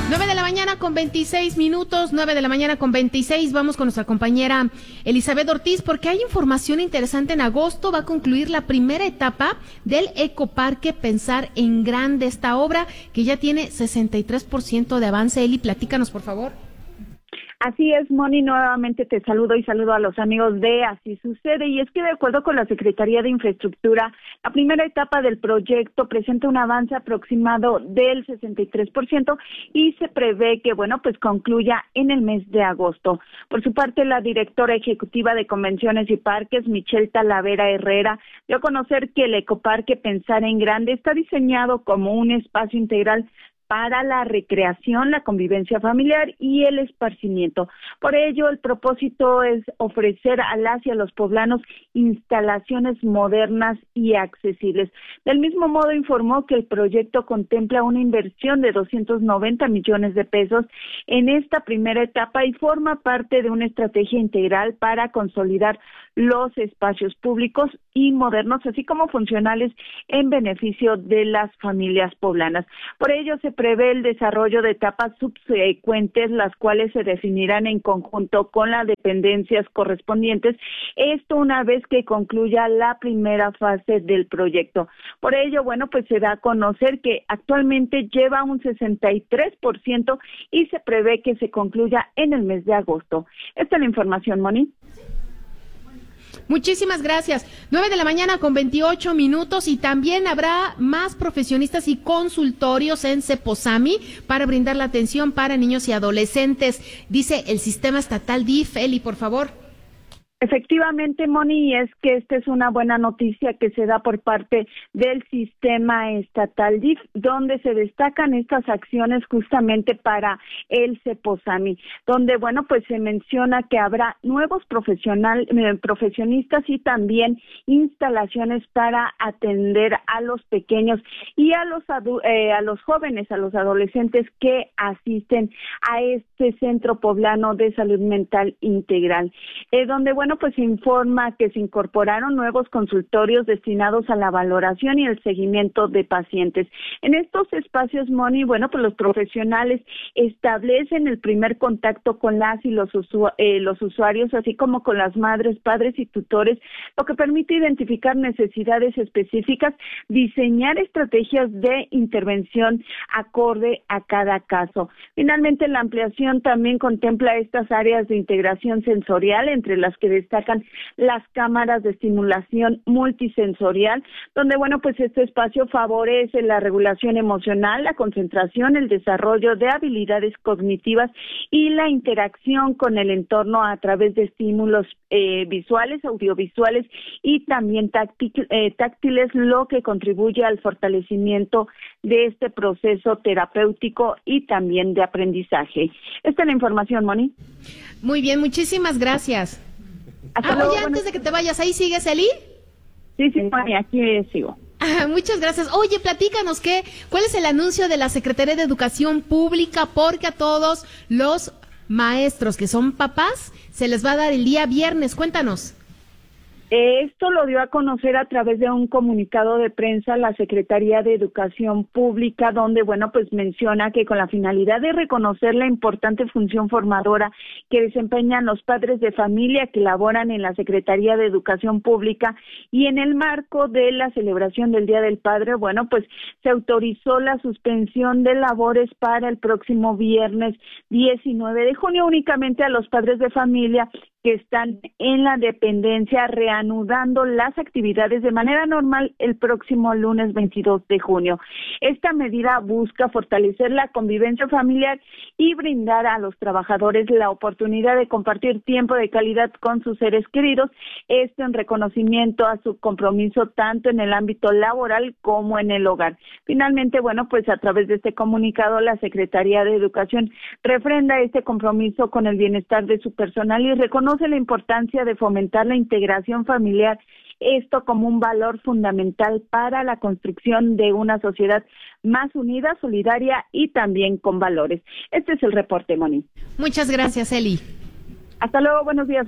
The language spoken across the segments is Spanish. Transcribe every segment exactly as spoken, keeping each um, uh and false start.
nueve de la mañana con veintiséis minutos, nueve de la mañana con veintiséis. Vamos con nuestra compañera Elizabeth Ortiz porque hay información interesante. En agosto va a concluir la primera etapa del Ecoparque Pensar en Grande, esta obra que ya tiene sesenta y tres por ciento de avance. Eli, platícanos, por favor. Así es, Moni, nuevamente te saludo y saludo a los amigos de Así Sucede. Y es que de acuerdo con la Secretaría de Infraestructura, la primera etapa del proyecto presenta un avance aproximado del sesenta y tres por ciento y se prevé que, bueno, pues concluya en el mes de agosto. Por su parte, la directora ejecutiva de Convenciones y Parques, Michelle Talavera Herrera, dio a conocer que el Ecoparque Pensar en Grande está diseñado como un espacio integral para la recreación, la convivencia familiar y el esparcimiento. Por ello, el propósito es ofrecer a las y a los poblanos instalaciones modernas y accesibles. Del mismo modo, informó que el proyecto contempla una inversión de doscientos noventa millones de pesos en esta primera etapa y forma parte de una estrategia integral para consolidar los espacios públicos y modernos, así como funcionales en beneficio de las familias poblanas. Por ello, se prevé el desarrollo de etapas subsecuentes, las cuales se definirán en conjunto con las dependencias correspondientes, esto una vez que concluya la primera fase del proyecto. Por ello, bueno, pues se da a conocer que actualmente lleva un sesenta y tres por ciento y se prevé que se concluya en el mes de agosto. Esta es la información, Moni. Muchísimas gracias. nueve de la mañana con veintiocho minutos y también habrá más profesionistas y consultorios en Ceposami para brindar la atención para niños y adolescentes. Dice el sistema estatal D I F. Eli, por favor. Efectivamente, Moni, y es que esta es una buena noticia que se da por parte del sistema estatal D I F, donde se destacan estas acciones justamente para el Ceposami, donde, bueno, pues se menciona que habrá nuevos profesional, eh, profesionistas y también instalaciones para atender a los pequeños y a los adu- eh, a los jóvenes, a los adolescentes que asisten a este centro poblano de salud mental integral, eh, donde, bueno, Bueno, pues se informa que se incorporaron nuevos consultorios destinados a la valoración y el seguimiento de pacientes. En estos espacios, Moni, bueno, pues los profesionales establecen el primer contacto con las y los, usu- eh, los usuarios, así como con las madres, padres y tutores, lo que permite identificar necesidades específicas, diseñar estrategias de intervención acorde a cada caso. Finalmente, la ampliación también contempla estas áreas de integración sensorial, entre las que destacan las cámaras de estimulación multisensorial, donde, bueno, pues este espacio favorece la regulación emocional, la concentración, el desarrollo de habilidades cognitivas y la interacción con el entorno a través de estímulos eh, visuales, audiovisuales y también táctil, eh, táctiles, lo que contribuye al fortalecimiento de este proceso terapéutico y también de aprendizaje. Esta es la información, Moni. Muy bien, muchísimas gracias. Hasta ah, luego, oye, antes de que te vayas, ¿ahí sigues, Eli? Sí, sí, Moni, aquí sigo. Ah, muchas gracias. Oye, platícanos, ¿qué, ¿cuál es el anuncio de la Secretaría de Educación Pública? Porque a todos los maestros que son papás se les va a dar el día viernes. Cuéntanos. Esto lo dio a conocer a través de un comunicado de prensa la Secretaría de Educación Pública, donde, bueno, pues menciona que con la finalidad de reconocer la importante función formadora que desempeñan los padres de familia que laboran en la Secretaría de Educación Pública y en el marco de la celebración del Día del Padre, bueno, pues se autorizó la suspensión de labores para el próximo viernes diecinueve de junio únicamente a los padres de familia que están en la dependencia, reanudando las actividades de manera normal el próximo lunes veintidós de junio. Esta medida busca fortalecer la convivencia familiar y brindar a los trabajadores la oportunidad de compartir tiempo de calidad con sus seres queridos, esto en reconocimiento a su compromiso tanto en el ámbito laboral como en el hogar. Finalmente, bueno, pues a través de este comunicado, la Secretaría de Educación refrenda este compromiso con el bienestar de su personal y reconoce la importancia de fomentar la integración familiar, esto como un valor fundamental para la construcción de una sociedad más unida, solidaria y también con valores. Este es el reporte, Moni. Muchas gracias, Eli. Hasta luego, buenos días, Moni.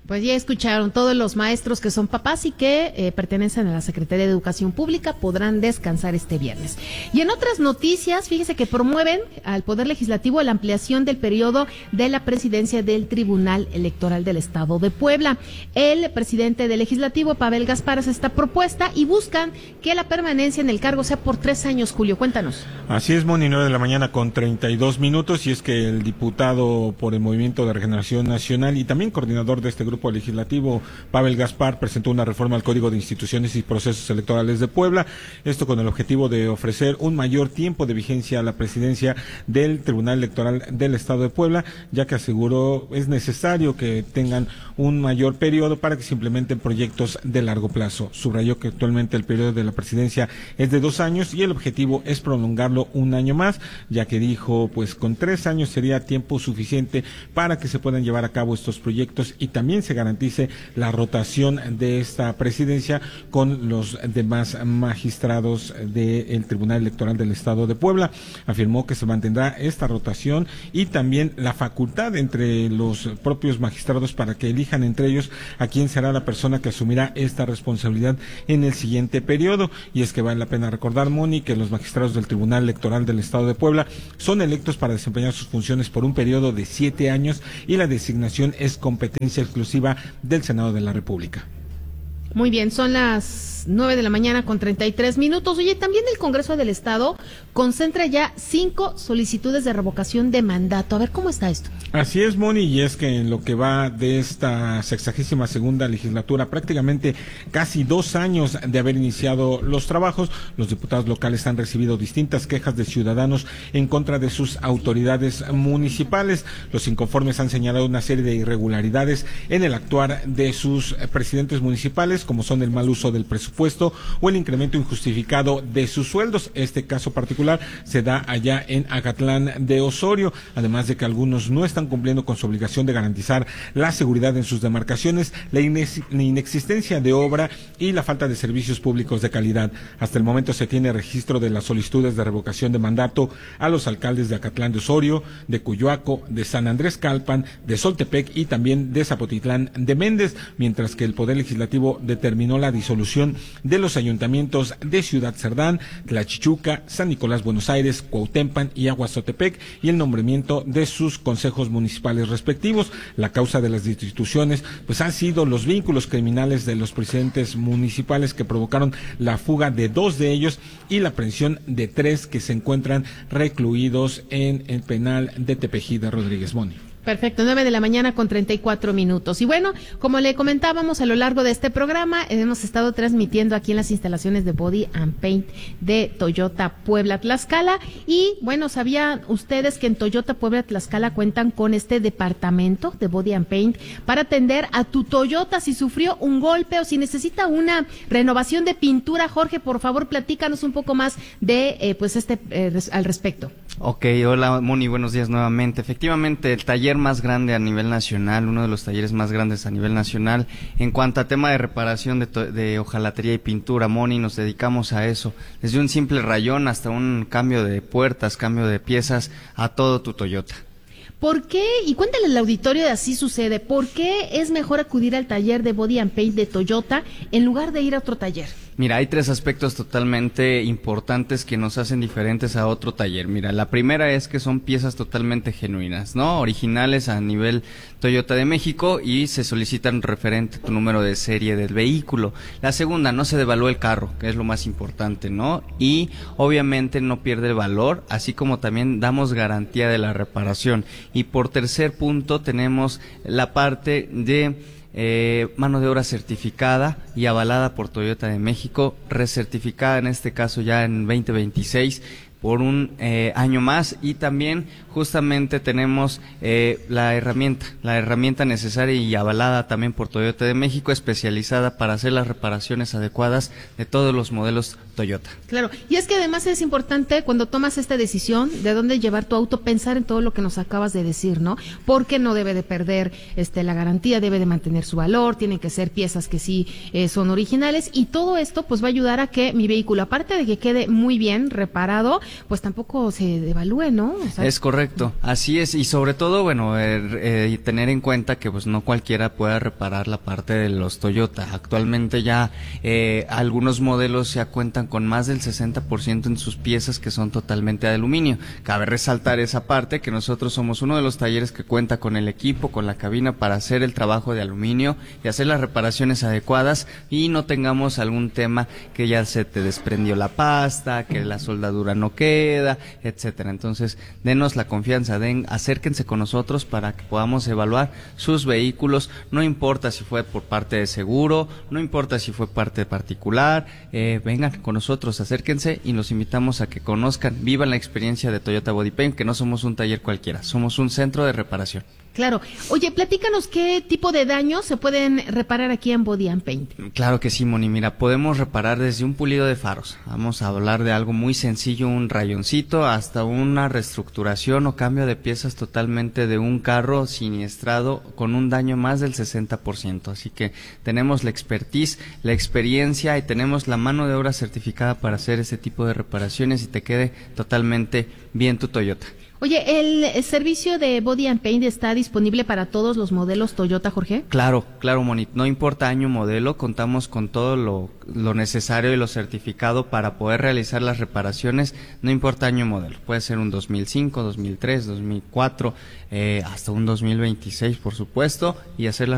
Pues ya escucharon, todos los maestros que son papás y que eh, pertenecen a la Secretaría de Educación Pública podrán descansar este viernes. Y en otras noticias, fíjese que promueven al Poder Legislativo la ampliación del periodo de la presidencia del Tribunal Electoral del Estado de Puebla. El presidente del Legislativo, Pavel Gaspar, hace esta propuesta y buscan que la permanencia en el cargo sea por tres años. Julio, cuéntanos. Así es, Moni, nueve de la mañana con treinta y dos minutos, y es que el diputado por el Movimiento de Regeneración Nacional y también coordinador de este grupo Grupo Legislativo, Pavel Gaspar, presentó una reforma al Código de Instituciones y Procesos Electorales de Puebla, esto con el objetivo de ofrecer un mayor tiempo de vigencia a la presidencia del Tribunal Electoral del Estado de Puebla, ya que aseguró es necesario que tengan un mayor periodo para que se implementen proyectos de largo plazo. Subrayó que actualmente el periodo de la presidencia es de dos años y el objetivo es prolongarlo un año más, ya que dijo, pues con tres años sería tiempo suficiente para que se puedan llevar a cabo estos proyectos y también se garantice la rotación de esta presidencia con los demás magistrados del Tribunal Electoral del Estado de Puebla. Afirmó que se mantendrá esta rotación y también la facultad entre los propios magistrados para que elijan entre ellos a quién será la persona que asumirá esta responsabilidad en el siguiente periodo. Y es que vale la pena recordar, Moni, que los magistrados del Tribunal Electoral del Estado de Puebla son electos para desempeñar sus funciones por un periodo de siete años y la designación es competencia exclusiva del Senado de la República. Muy bien, son las nueve de la mañana con treinta y tres minutos. Oye, también el Congreso del Estado concentra ya cinco solicitudes de revocación de mandato. A ver, ¿cómo está esto? Así es, Moni, y es que en lo que va de esta sexagésima segunda legislatura, prácticamente casi dos años de haber iniciado los trabajos, los diputados locales han recibido distintas quejas de ciudadanos en contra de sus autoridades municipales. Los inconformes han señalado una serie de irregularidades en el actuar de sus presidentes municipales, como son el mal uso del presupuesto o el incremento injustificado de sus sueldos. Este caso particular se da allá en Acatlán de Osorio, además de que algunos no están cumpliendo con su obligación de garantizar la seguridad en sus demarcaciones, la inexistencia de obra y la falta de servicios públicos de calidad. Hasta el momento se tiene registro de las solicitudes de revocación de mandato a los alcaldes de Acatlán de Osorio, de Coyoaco, de San Andrés Calpan, de Soltepec y también de Zapotitlán de Méndez, mientras que el Poder Legislativo determinó la disolución de los ayuntamientos de Ciudad Cerdán, Tlachichuca, San Nicolás Buenos Aires, Cuautempan y Aguazotepec y el nombramiento de sus consejos municipales respectivos. La causa de las destituciones pues han sido los vínculos criminales de los presidentes municipales que provocaron la fuga de dos de ellos y la aprehensión de tres que se encuentran recluidos en el penal de Tepejida, Rodríguez. Moni. Perfecto, nueve de la mañana con treinta y cuatro minutos. Y bueno, como le comentábamos a lo largo de este programa, hemos estado transmitiendo aquí en las instalaciones de Body and Paint de Toyota Puebla Tlaxcala. Y bueno, ¿sabían ustedes que en Toyota Puebla Tlaxcala cuentan con este departamento de Body and Paint para atender a tu Toyota si sufrió un golpe o si necesita una renovación de pintura? Jorge, por favor, platícanos un poco más de eh, pues este eh, res, al respecto. Ok, hola Moni, buenos días nuevamente. Efectivamente, el taller más grande a nivel nacional, uno de los talleres más grandes a nivel nacional en cuanto a tema de reparación de, de hojalatería y pintura. Moni, nos dedicamos a eso, desde un simple rayón hasta un cambio de puertas, cambio de piezas, a todo tu Toyota. ¿Por qué? Y cuéntale al auditorio de Así Sucede, ¿por qué es mejor acudir al taller de Body and Paint de Toyota en lugar de ir a otro taller? Mira, hay tres aspectos totalmente importantes que nos hacen diferentes a otro taller. Mira, la primera es que son piezas totalmente genuinas, ¿no? Originales a nivel Toyota de México y se solicitan referente a tu número de serie del vehículo. La segunda, no se devalúa el carro, que es lo más importante, ¿no? Y obviamente no pierde el valor, así como también damos garantía de la reparación. Y por tercer punto tenemos la parte de Eh, mano de obra certificada y avalada por Toyota de México, recertificada en este caso ya en veinte veintiséis por un eh, año más, y también justamente tenemos eh, la herramienta, la herramienta necesaria y avalada también por Toyota de México, especializada para hacer las reparaciones adecuadas de todos los modelos Toyota. Claro, y es que además es importante cuando tomas esta decisión de dónde llevar tu auto, pensar en todo lo que nos acabas de decir, ¿no? Porque no debe de perder este la garantía, debe de mantener su valor, tienen que ser piezas que sí eh, son originales, y todo esto pues va a ayudar a que mi vehículo, aparte de que quede muy bien reparado, pues tampoco se devalúe, ¿no? O sea, es correcto, así es, y sobre todo, bueno, eh, eh, tener en cuenta que pues no cualquiera pueda reparar la parte de los Toyota. Actualmente ya eh, algunos modelos ya cuentan con más del sesenta por ciento en sus piezas que son totalmente de aluminio. Cabe resaltar esa parte, que nosotros somos uno de los talleres que cuenta con el equipo, con la cabina para hacer el trabajo de aluminio y hacer las reparaciones adecuadas y no tengamos algún tema que ya se te desprendió la pasta, que la soldadura no queda, etcétera. Entonces, denos la confianza, den, acérquense con nosotros para que podamos evaluar sus vehículos, no importa si fue por parte de seguro, no importa si fue parte particular, eh, vengan con nosotros, acérquense y los invitamos a que conozcan, vivan la experiencia de Toyota Body Paint, que no somos un taller cualquiera, somos un centro de reparación. Claro. Oye, platícanos qué tipo de daños se pueden reparar aquí en Body and Paint. Claro que sí, Moni. Mira, podemos reparar desde un pulido de faros. Vamos a hablar de algo muy sencillo, un rayoncito, hasta una reestructuración o cambio de piezas totalmente de un carro siniestrado con un daño más del sesenta por ciento. Así que tenemos la expertise, la experiencia y tenemos la mano de obra certificada para hacer ese tipo de reparaciones y te quede totalmente bien tu Toyota. Oye, ¿el servicio de Body and Paint está disponible para todos los modelos Toyota, Jorge? Claro, claro, Moni. No importa año, modelo, contamos con todo lo, lo necesario y lo certificado para poder realizar las reparaciones, no importa año, modelo. Puede ser un dos mil cinco, dos mil tres, dos mil cuatro, eh, hasta un dos mil veintiséis, por supuesto, y hacer las